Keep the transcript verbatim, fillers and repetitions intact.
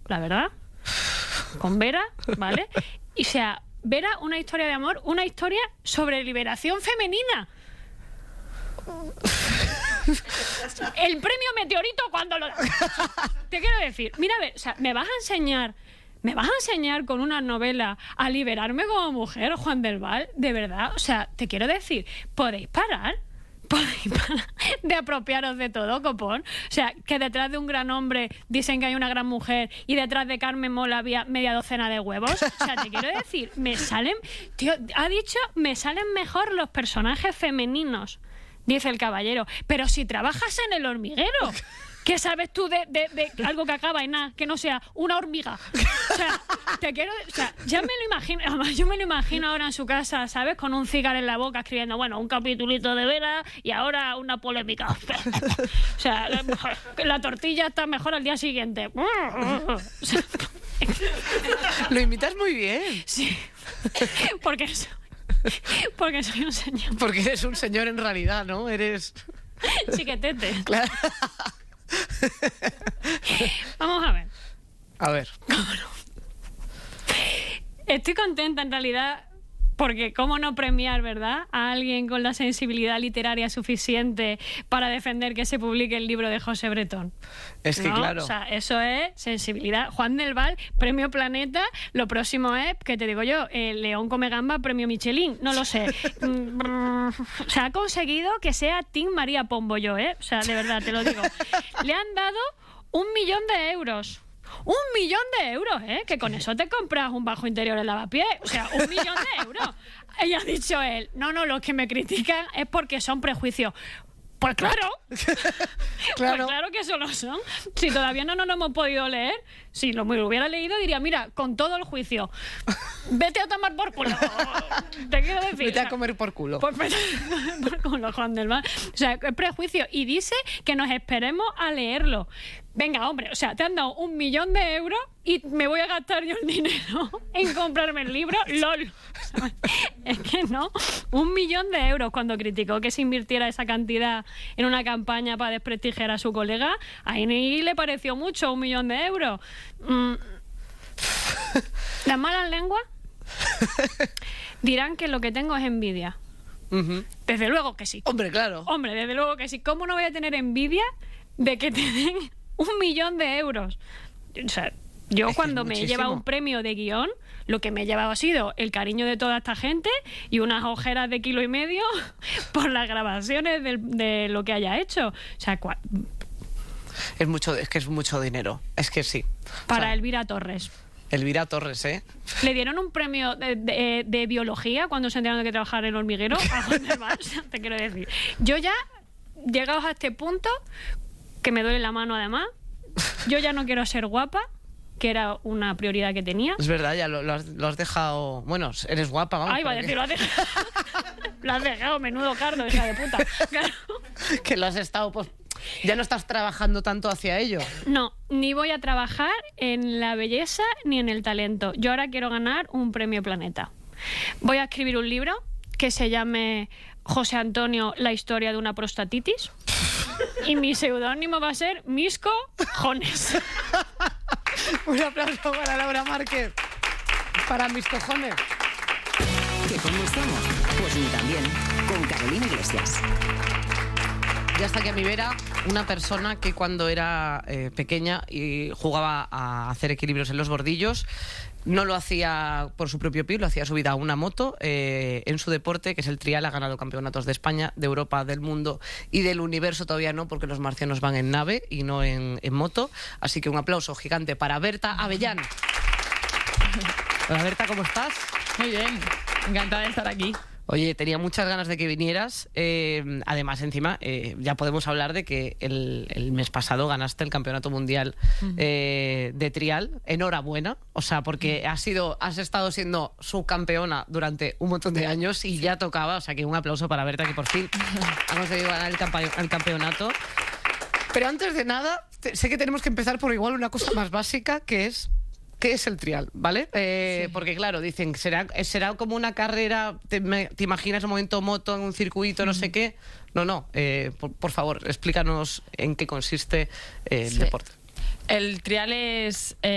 la verdad, con Vera, ¿vale? Y o sea, Vera, una historia de amor, una historia sobre liberación femenina. El premio Meteorito cuando lo... Te quiero decir, mira, a ver, o sea, me vas a enseñar... ¿Me vas a enseñar con una novela a liberarme como mujer, Juan del Val? ¿De verdad? O sea, te quiero decir, ¿podéis parar? ¿Podéis parar de apropiaros de todo, copón? O sea, que detrás de un gran hombre dicen que hay una gran mujer y detrás de Carmen Mola había media docena de huevos. O sea, te quiero decir, me salen... Tío, ha dicho, me salen mejor los personajes femeninos, dice el caballero. Pero si trabajas en El Hormiguero... ¿Qué sabes tú de, de, de algo que acaba en nada, que no sea una hormiga? O sea, te quiero... O sea, ya me lo imagino... Además, yo me lo imagino ahora en su casa, ¿sabes? Con un cigarro en la boca escribiendo, bueno, un capitulito de Vera y ahora una polémica. O sea, la, la tortilla está mejor al día siguiente. O sea, lo imitas muy bien. Sí. Porque, eso, porque soy un señor. Porque eres un señor en realidad, ¿no? Eres... Chiquetete. Claro. Vamos a ver. A ver. ¿Cómo no? Estoy contenta en realidad porque cómo no premiar, ¿verdad?, a alguien con la sensibilidad literaria suficiente para defender que se publique el libro de José Bretón. Es que ¿no? claro. O sea, eso es sensibilidad. Juan del Val, premio Planeta. Lo próximo es, ¿qué te digo yo? El León come gamba, premio Michelin. No lo sé. O sea, ha conseguido que sea Team María Pombo yo, ¿eh? O sea, de verdad, te lo digo. Le han dado un millón de euros. Un millón de euros, ¿eh? Que con eso te compras un bajo interior en lavapiés. O sea, un millón de euros. Y ha dicho él, no, no, los que me critican es porque son prejuicios. Pues claro. Claro. Pues claro que eso lo son. Si todavía no nos lo hemos podido leer, si lo hubiera leído diría, mira, con todo el juicio, vete a tomar por culo. Te quiero decir. Vete a comer por culo. Pues vete a comer por culo, Juan del Val. O sea, es prejuicio. Y dice que nos esperemos a leerlo. Venga, hombre, o sea, te han dado un millón de euros y me voy a gastar yo el dinero en comprarme el libro. ¡Lol! Es que no. Un millón de euros cuando criticó que se invirtiera esa cantidad en una campaña para desprestigiar a su colega. Ahí ni le pareció mucho un millón de euros. Mm. Las malas lenguas dirán que lo que tengo es envidia. Uh-huh. Desde luego que sí. Hombre, claro. Hombre, desde luego que sí. ¿Cómo no voy a tener envidia de que te den un millón de euros? O sea, yo es cuando que me he llevado un premio de guión, lo que me he llevado ha sido el cariño de toda esta gente y unas ojeras de kilo y medio por las grabaciones de, de lo que haya hecho. O sea, cua... es mucho, es que es mucho dinero. Es que sí. Para o sea, Elvira Torres. Elvira Torres, ¿eh? Le dieron un premio de, de, de biología cuando se enteraron de que trabajaba en El Hormiguero a Juan del Val, te quiero decir. Yo ya, llegados a este punto, que me duele la mano además, yo ya no quiero ser guapa, que era una prioridad que tenía. Es verdad, ya lo, lo, has, lo has dejado... Bueno, eres guapa, vamos. Ay, va a decir, lo has dejado. Lo has dejado, menudo cardo, hija de puta. Claro. Que lo has estado, pues... Ya no estás trabajando tanto hacia ello. No, ni voy a trabajar en la belleza ni en el talento. Yo ahora quiero ganar un premio Planeta. Voy a escribir un libro que se llame José Antonio, la historia de una prostatitis. Y mi seudónimo va a ser Misco Jones. Un aplauso para Laura Márquez. Para mis cojones. ¿Que cómo estamos? Pues ni tan bien. Con Carolina Iglesias. Ya está aquí a mi vera una persona que cuando era eh, pequeña y jugaba a hacer equilibrios en los bordillos, no lo hacía por su propio pie, lo hacía subida a una moto. Eh, en su deporte, que es el trial, ha ganado campeonatos de España, de Europa, del mundo y del universo todavía no, porque los marcianos van en nave y no en, en moto. Así que un aplauso gigante para Berta Avellán. Hola Berta, ¿cómo estás? Muy bien, encantada de estar aquí. Oye, tenía muchas ganas de que vinieras. Eh, además, encima, eh, ya podemos hablar de que el, el mes pasado ganaste el Campeonato Mundial eh, de Trial. Enhorabuena. O sea, porque has sido, has estado siendo subcampeona durante un montón de años y ya tocaba. O sea, que un aplauso para Berta, que por fin ha conseguido ganar el, campe el campeonato. Pero antes de nada, te, sé que tenemos que empezar por igual una cosa más básica, que es... ¿qué es el trial? ¿Vale? Eh, sí. Porque claro, dicen que será, será como una carrera, te, me, te imaginas un momento moto en un circuito, no mm. sé qué. No, no, eh, por, por favor, explícanos en qué consiste eh, el sí. deporte. El trial es... Eh,